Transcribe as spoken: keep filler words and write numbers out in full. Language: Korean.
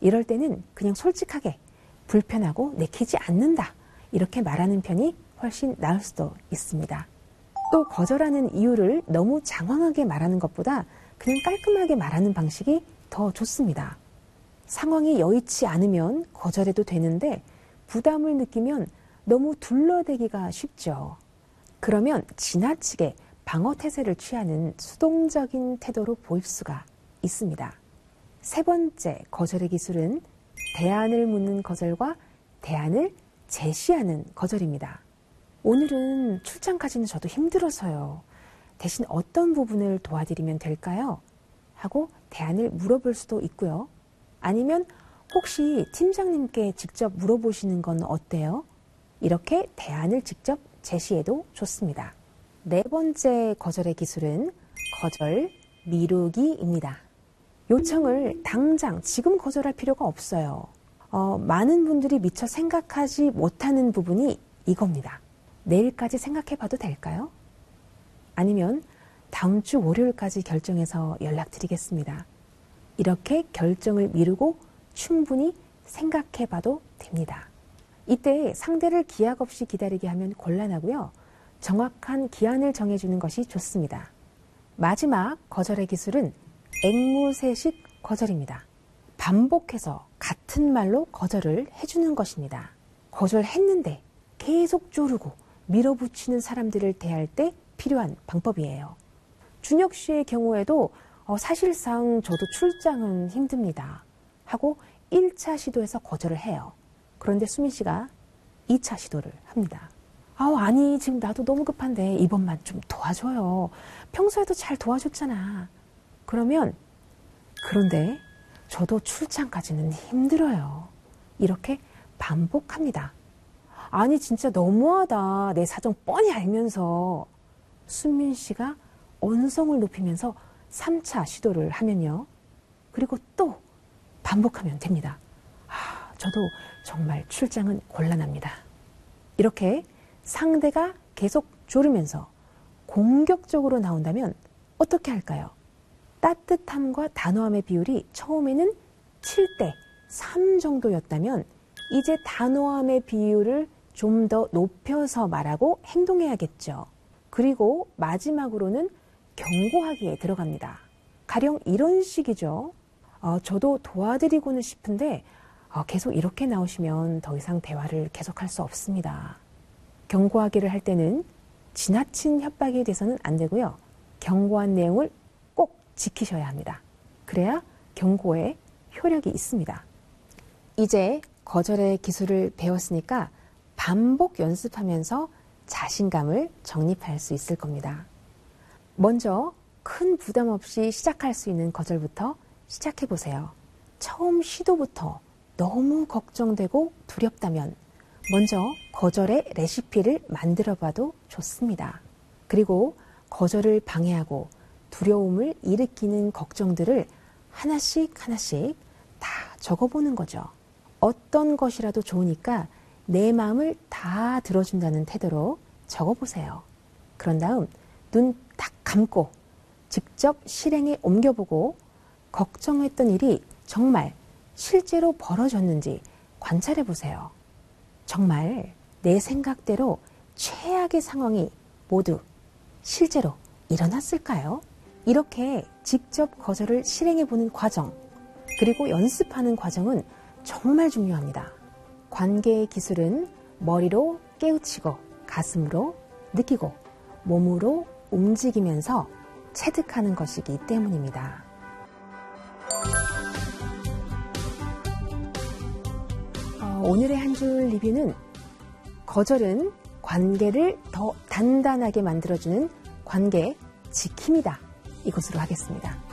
이럴 때는 그냥 솔직하게 불편하고 내키지 않는다 이렇게 말하는 편이 훨씬 나을 수도 있습니다. 또 거절하는 이유를 너무 장황하게 말하는 것보다 그냥 깔끔하게 말하는 방식이 더 좋습니다. 상황이 여의치 않으면 거절해도 되는데 부담을 느끼면 너무 둘러대기가 쉽죠. 그러면 지나치게 방어 태세를 취하는 수동적인 태도로 보일 수가 있습니다. 세 번째 거절의 기술은 대안을 묻는 거절과 대안을 제시하는 거절입니다. 오늘은 출장까지는 저도 힘들어서요. 대신 어떤 부분을 도와드리면 될까요? 하고 대안을 물어볼 수도 있고요. 아니면 혹시 팀장님께 직접 물어보시는 건 어때요? 이렇게 대안을 직접 제시해도 좋습니다. 네 번째 거절의 기술은 거절 미루기입니다. 요청을 당장 지금 거절할 필요가 없어요. 어, 많은 분들이 미처 생각하지 못하는 부분이 이겁니다. 내일까지 생각해 봐도 될까요? 아니면 다음 주 월요일까지 결정해서 연락드리겠습니다. 이렇게 결정을 미루고 충분히 생각해 봐도 됩니다. 이때 상대를 기약 없이 기다리게 하면 곤란하고요. 정확한 기한을 정해주는 것이 좋습니다. 마지막 거절의 기술은 앵무새식 거절입니다. 반복해서 같은 말로 거절을 해주는 것입니다. 거절했는데 계속 조르고 밀어붙이는 사람들을 대할 때 필요한 방법이에요. 준혁 씨의 경우에도 어, 사실상 저도 출장은 힘듭니다 하고 일 차 시도에서 거절을 해요. 그런데 수민 씨가 이 차 시도를 합니다. 아, 아니 지금 나도 너무 급한데 이번만 좀 도와줘요. 평소에도 잘 도와줬잖아. 그러면 그런데 저도 출장까지는 힘들어요. 이렇게 반복합니다. 아니 진짜 너무하다. 내 사정 뻔히 알면서. 수민 씨가 언성을 높이면서 삼 차 시도를 하면요. 그리고 또 반복하면 됩니다. 아, 저도 정말 출장은 곤란합니다. 이렇게 상대가 계속 조르면서 공격적으로 나온다면 어떻게 할까요? 따뜻함과 단호함의 비율이 처음에는 칠 대 삼 정도였다면 이제 단호함의 비율을 좀 더 높여서 말하고 행동해야겠죠. 그리고 마지막으로는 경고하기에 들어갑니다. 가령 이런 식이죠. 어, 저도 도와드리고는 싶은데 어, 계속 이렇게 나오시면 더 이상 대화를 계속할 수 없습니다. 경고하기를 할 때는 지나친 협박이 돼서는 안 되고요. 경고한 내용을 꼭 지키셔야 합니다. 그래야 경고에 효력이 있습니다. 이제 거절의 기술을 배웠으니까 반복 연습하면서 자신감을 정립할 수 있을 겁니다. 먼저 큰 부담 없이 시작할 수 있는 거절부터 시작해 보세요. 처음 시도부터 너무 걱정되고 두렵다면 먼저 거절의 레시피를 만들어 봐도 좋습니다. 그리고 거절을 방해하고 두려움을 일으키는 걱정들을 하나씩 하나씩 다 적어보는 거죠. 어떤 것이라도 좋으니까 내 마음을 다 들어준다는 태도로 적어보세요. 그런 다음 눈 딱 감고 직접 실행에 옮겨보고 걱정했던 일이 정말 실제로 벌어졌는지 관찰해 보세요. 정말 내 생각대로 최악의 상황이 모두 실제로 일어났을까요? 이렇게 직접 거절을 실행해 보는 과정, 그리고 연습하는 과정은 정말 중요합니다. 관계의 기술은 머리로 깨우치고 가슴으로 느끼고 몸으로 움직이면서 체득하는 것이기 때문입니다. 어, 오늘의 한 줄 리뷰는 거절은 관계를 더 단단하게 만들어주는 관계 지킴이다. 이것으로 하겠습니다.